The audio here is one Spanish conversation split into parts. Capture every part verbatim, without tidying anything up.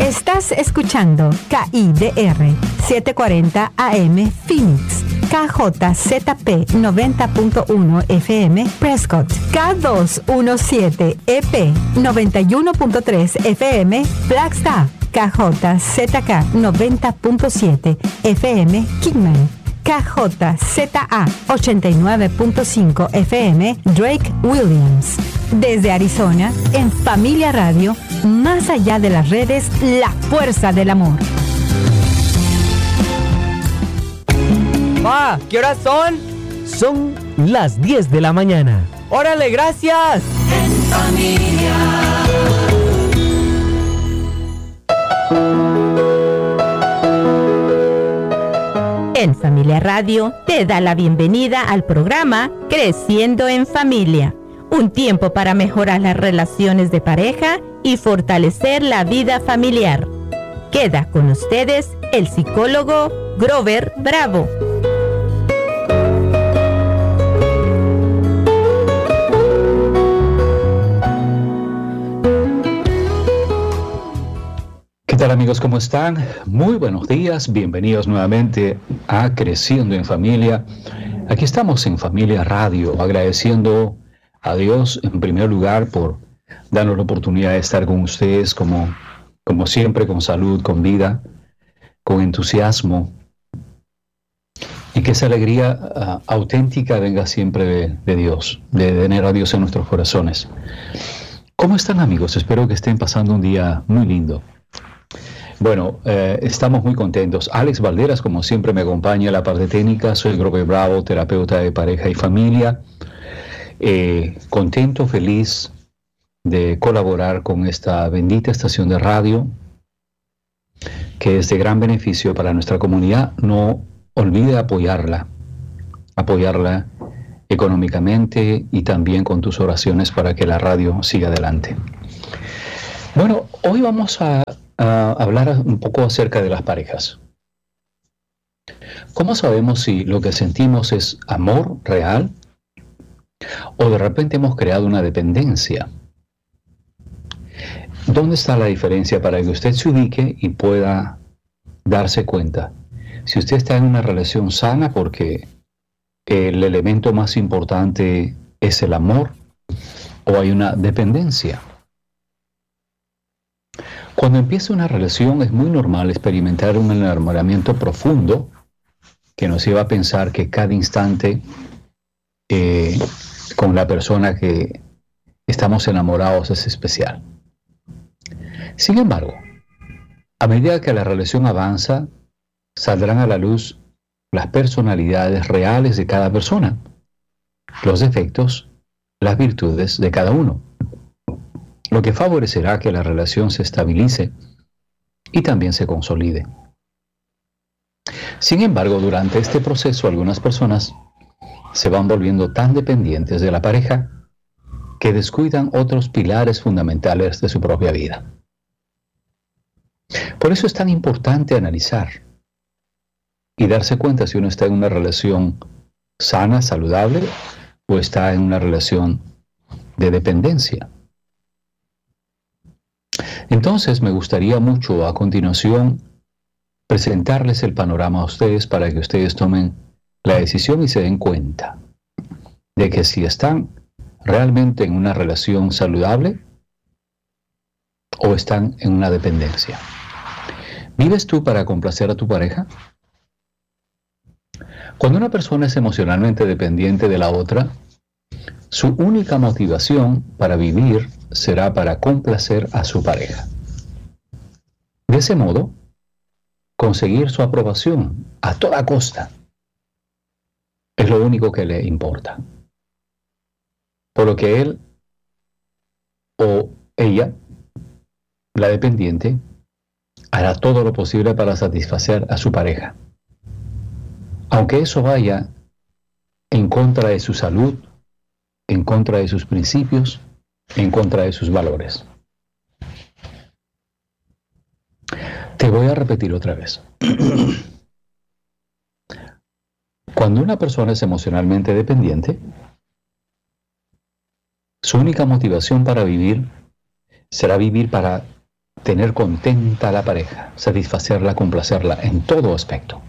Estás escuchando K I D R setecientos cuarenta A M Phoenix, K J Z P noventa punto uno F M Prescott, K doscientos diecisiete E P noventa y uno punto tres F M Flagstaff, K J Z K noventa punto siete F M Kingman, K J Z A ochenta y nueve punto cinco F M Drake Williams. Desde Arizona, en Familia Radio, más allá de las redes, la fuerza del amor. Pa, ¿qué horas son? Son las diez de la mañana. ¡Órale, gracias! En familia. En Familia Radio te da la bienvenida al programa Creciendo en Familia, un tiempo para mejorar las relaciones de pareja y fortalecer la vida familiar. Queda con ustedes el psicólogo Grover Bravo. ¿Qué tal, amigos? ¿Cómo están? Muy buenos días, bienvenidos nuevamente a Creciendo en Familia. Aquí estamos en Familia Radio, agradeciendo a Dios en primer lugar por darnos la oportunidad de estar con ustedes como, como siempre, con salud, con vida, con entusiasmo, y que esa alegría uh, auténtica venga siempre de, de Dios, de tener a Dios en nuestros corazones. ¿Cómo están, amigos? Espero que estén pasando un día muy lindo. Bueno, eh, estamos muy contentos. Alex Valderas, como siempre, me acompaña en la parte técnica. Soy Grover Bravo, terapeuta de pareja y familia. Eh, contento, feliz de colaborar con esta bendita estación de radio, que es de gran beneficio para nuestra comunidad. No olvide apoyarla, apoyarla económicamente y también con tus oraciones para que la radio siga adelante. Bueno, hoy vamos a a hablar un poco acerca de las parejas. ¿Cómo sabemos si lo que sentimos es amor real o de repente hemos creado una dependencia? ¿Dónde está la diferencia para que usted se ubique y pueda darse cuenta? Si usted está en una relación sana porque el elemento más importante es el amor o hay una dependencia. Cuando empieza una relación es muy normal experimentar un enamoramiento profundo que nos lleva a pensar que cada instante eh, con la persona que estamos enamorados es especial. Sin embargo, a medida que la relación avanza, saldrán a la luz las personalidades reales de cada persona, los defectos, las virtudes de cada uno, lo que favorecerá que la relación se estabilice y también se consolide. Sin embargo, durante este proceso, algunas personas se van volviendo tan dependientes de la pareja que descuidan otros pilares fundamentales de su propia vida. Por eso es tan importante analizar y darse cuenta si uno está en una relación sana, saludable, o está en una relación de dependencia. Entonces, me gustaría mucho a continuación presentarles el panorama a ustedes para que ustedes tomen la decisión y se den cuenta de que si están realmente en una relación saludable o están en una dependencia. ¿Vives tú para complacer a tu pareja? Cuando una persona es emocionalmente dependiente de la otra, su única motivación para vivir será para complacer a su pareja. De ese modo, conseguir su aprobación a toda costa es lo único que le importa. Por lo que él o ella, la dependiente, hará todo lo posible para satisfacer a su pareja. Aunque eso vaya en contra de su salud, en contra de sus principios, en contra de sus valores. Te voy a repetir otra vez. Cuando una persona es emocionalmente dependiente, su única motivación para vivir será vivir para tener contenta a la pareja, satisfacerla, complacerla en todo aspecto,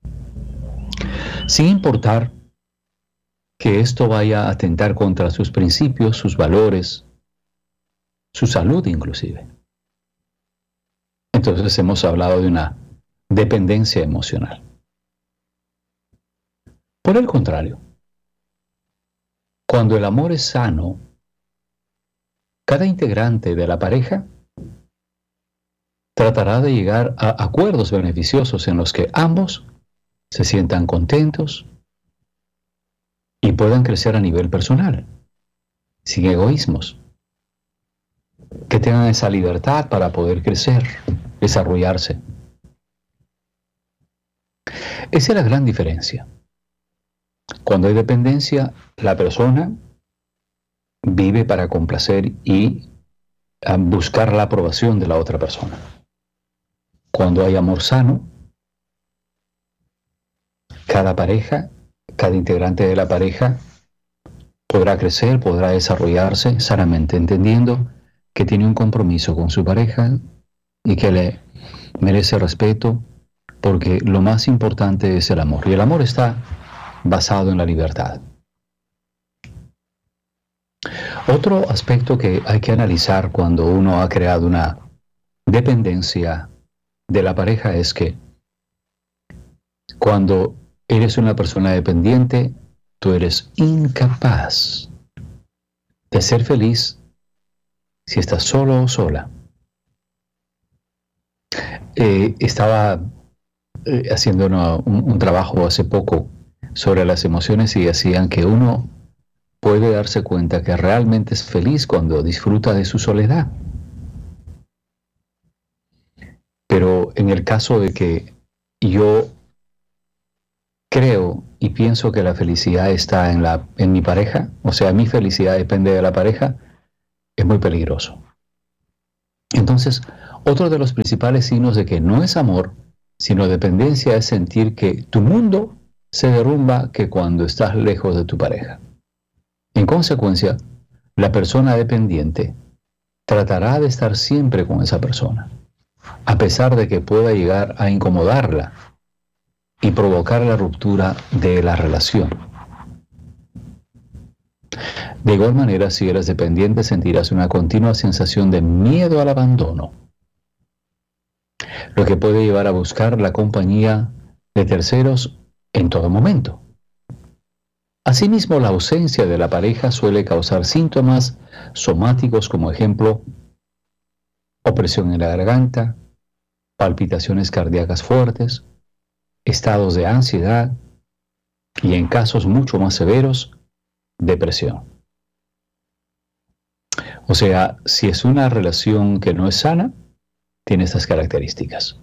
sin importar que esto vaya a atentar contra sus principios, sus valores, su salud inclusive. Entonces hemos hablado de una dependencia emocional. Por el contrario, cuando el amor es sano, cada integrante de la pareja tratará de llegar a acuerdos beneficiosos en los que ambos se sientan contentos y puedan crecer a nivel personal, sin egoísmos, que tengan esa libertad para poder crecer, desarrollarse. Esa es la gran diferencia. Cuando hay dependencia, la persona vive para complacer y buscar la aprobación de la otra persona. Cuando hay amor sano, cada pareja, cada integrante de la pareja podrá crecer, podrá desarrollarse sanamente, entendiendo que tiene un compromiso con su pareja y que le merece respeto, porque lo más importante es el amor. Y el amor está basado en la libertad. Otro aspecto que hay que analizar cuando uno ha creado una dependencia de la pareja es que cuando eres una persona dependiente, tú eres incapaz de ser feliz si estás solo o sola. Eh, estaba eh, haciendo una, un, un trabajo hace poco sobre las emociones y decían que uno puede darse cuenta que realmente es feliz cuando disfruta de su soledad. Pero en el caso de que yo creo y pienso que la felicidad está en, la, en mi pareja, o sea, mi felicidad depende de la pareja, es muy peligroso. Entonces, otro de los principales signos de que no es amor, sino dependencia, es sentir que tu mundo se derrumba que cuando estás lejos de tu pareja. En consecuencia, la persona dependiente tratará de estar siempre con esa persona, a pesar de que pueda llegar a incomodarla y provocar la ruptura de la relación. De igual manera, si eres dependiente, sentirás una continua sensación de miedo al abandono, lo que puede llevar a buscar la compañía de terceros en todo momento. Asimismo, la ausencia de la pareja suele causar síntomas somáticos como ejemplo, opresión en la garganta, palpitaciones cardíacas fuertes, estados de ansiedad y, en casos mucho más severos, depresión. O sea, si es una relación que no es sana, tiene estas características.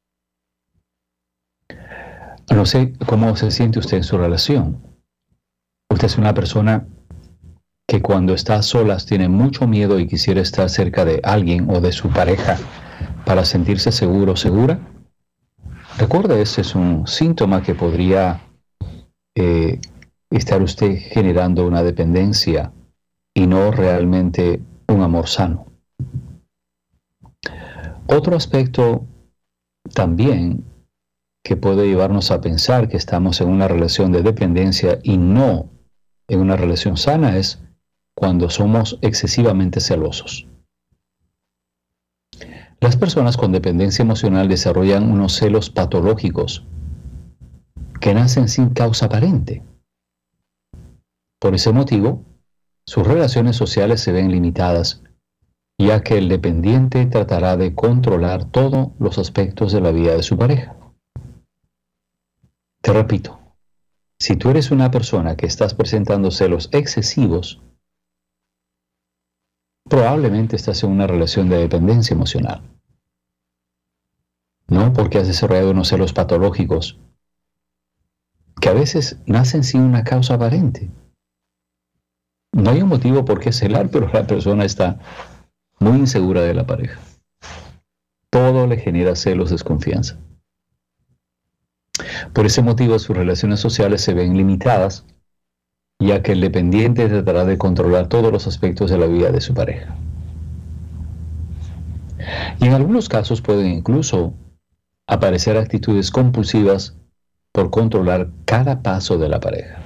No sé cómo se siente usted en su relación. Usted es una persona que cuando está a solas tiene mucho miedo y quisiera estar cerca de alguien o de su pareja para sentirse seguro o segura. Recuerda, ese es un síntoma que podría eh, estar usted generando una dependencia y no realmente un amor sano. Otro aspecto también que puede llevarnos a pensar que estamos en una relación de dependencia y no en una relación sana es cuando somos excesivamente celosos. Las personas con dependencia emocional desarrollan unos celos patológicos que nacen sin causa aparente. Por ese motivo, sus relaciones sociales se ven limitadas, ya que el dependiente tratará de controlar todos los aspectos de la vida de su pareja. Te repito, si tú eres una persona que estás presentando celos excesivos, probablemente estás en una relación de dependencia emocional. No porque has desarrollado unos celos patológicos que a veces nacen sin una causa aparente. No hay un motivo por qué celar, pero la persona está muy insegura de la pareja. Todo le genera celos, desconfianza. Por ese motivo, sus relaciones sociales se ven limitadas, ya que el dependiente tratará de controlar todos los aspectos de la vida de su pareja. Y en algunos casos pueden incluso aparecer actitudes compulsivas por controlar cada paso de la pareja.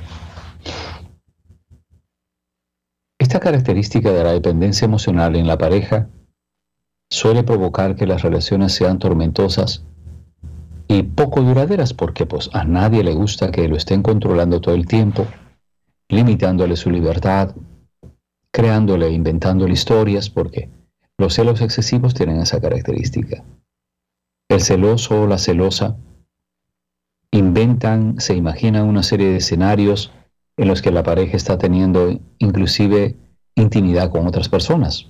Esta característica de la dependencia emocional en la pareja suele provocar que las relaciones sean tormentosas y poco duraderas, porque pues a nadie le gusta que lo estén controlando todo el tiempo, limitándole su libertad, creándole, inventándole historias, porque los celos excesivos tienen esa característica. El celoso o la celosa inventan, se imaginan una serie de escenarios en los que la pareja está teniendo inclusive intimidad con otras personas.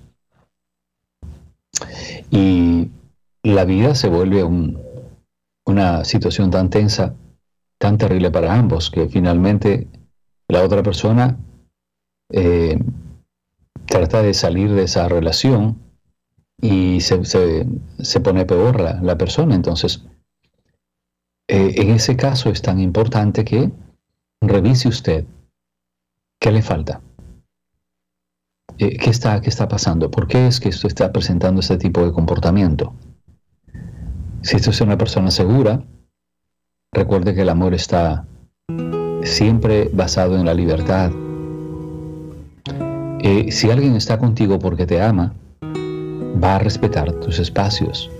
Y la vida se vuelve un, una situación tan tensa, tan terrible para ambos, que finalmente la otra persona eh, trata de salir de esa relación y se, se, se pone peor la, la persona. Entonces, eh, en ese caso es tan importante que revise usted qué le falta. Eh, ¿qué está, qué está pasando? ¿Por qué es que usted está presentando este tipo de comportamiento? Si usted es una persona segura, recuerde que el amor está siempre basado en la libertad. Eh, si alguien está contigo porque te ama, va a respetar tus espacios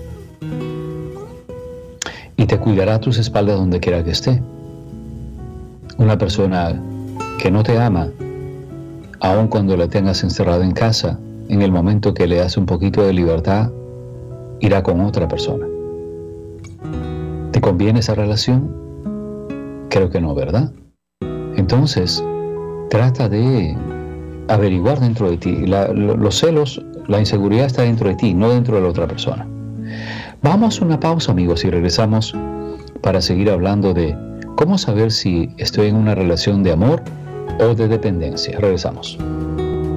y te cuidará a tus espaldas donde quiera que esté. Una persona que no te ama, aun cuando la tengas encerrado en casa, en el momento que le das un poquito de libertad, irá con otra persona. ¿Te conviene esa relación? Creo que no, ¿verdad? Entonces, trata de averiguar dentro de ti. La, lo, los celos, la inseguridad está dentro de ti, no dentro de la otra persona. Vamos a una pausa, amigos, y regresamos para seguir hablando de cómo saber si estoy en una relación de amor o de dependencia. Regresamos.